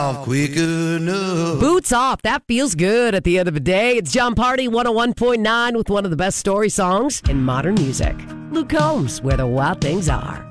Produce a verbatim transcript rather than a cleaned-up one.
off quick enough. Boots off. That feels good at the end of the day. It's John Party one oh one point nine with one of the best story songs in modern music. Luke Combs, Where the Wild Things Are.